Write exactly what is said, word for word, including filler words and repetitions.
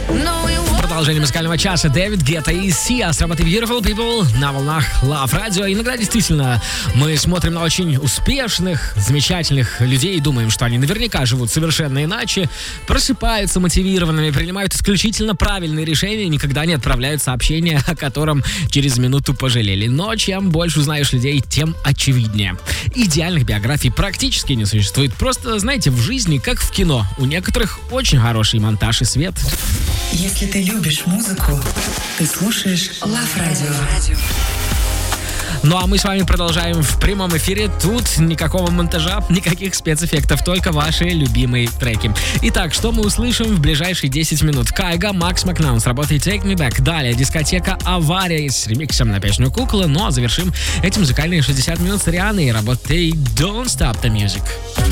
Продолжение музыкального часа. Дэвид Гетта и Сиа с работы Beautiful People на волнах Love Radio. Иногда действительно мы смотрим на очень успешных, замечательных людей и думаем, что они наверняка живут совершенно иначе, просыпаются мотивированными, принимают исключительно правильные решения и никогда не отправляют сообщения, о котором через минуту пожалели. Но чем больше узнаешь людей, тем очевиднее. Идеальных биографий практически не существует. Просто, знаете, в жизни, как в кино, у некоторых очень хороший монтаж и свет. Если ты любишь музыку, ты слушаешь Love Radio. Ну а мы с вами продолжаем в прямом эфире. Тут никакого монтажа, никаких спецэффектов, только ваши любимые треки. Итак, что мы услышим в ближайшие десять минут? Кайга, Макс Макнаун с работой Take Me Back. Далее дискотека Авария с ремиксом на песню Кукла. Ну а завершим эти музыкальные шестьдесят минут с Рианой и работой Don't Stop the Music.